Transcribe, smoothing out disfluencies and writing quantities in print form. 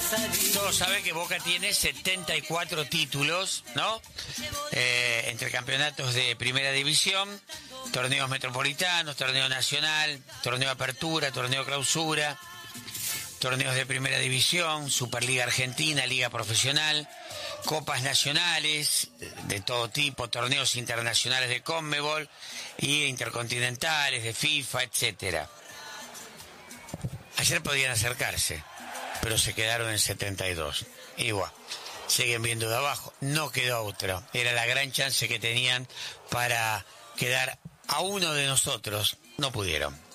Todos saben que Boca tiene 74 títulos, ¿no? Entre campeonatos de primera división, torneos metropolitanos, torneo nacional, torneo apertura, torneo clausura, torneos de primera división, Superliga Argentina, Liga Profesional, copas nacionales de todo tipo, torneos internacionales de Conmebol y intercontinentales de FIFA, etcétera. Ayer podían acercarse, pero se quedaron en 72. Igual, siguen viendo de abajo, no quedó otra. Era la gran chance que tenían para quedar a uno de nosotros, no pudieron.